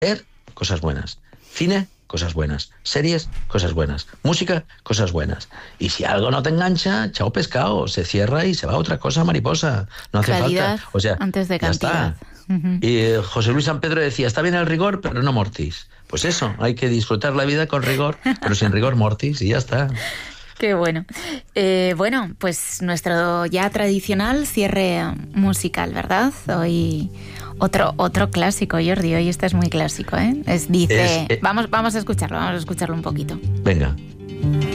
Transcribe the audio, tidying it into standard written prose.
Leer, cosas buenas. Cine, cosas buenas. Series, cosas buenas. Música, cosas buenas. Y si algo no te engancha, chao pescado, se cierra y se va a otra cosa mariposa. No hace Calidad falta. O sea, antes de ya cantidad. está. Y José Luis San Pedro decía, está bien el rigor, pero no mortis. Pues eso, hay que disfrutar la vida con rigor, pero sin rigor mortis, y ya está. Qué bueno. Bueno, pues nuestro ya tradicional cierre musical, ¿verdad? Hoy otro clásico, Jordi. Hoy este es muy clásico, ¿eh? Dice... Vamos a escucharlo un poquito. Venga.